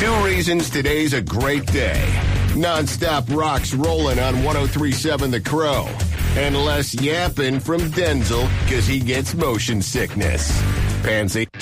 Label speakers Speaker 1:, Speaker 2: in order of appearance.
Speaker 1: Two reasons today's a great day. Non-stop rocks rolling on 103.7 The Crow. And less yapping from Denzel because he gets motion sickness. Pansy.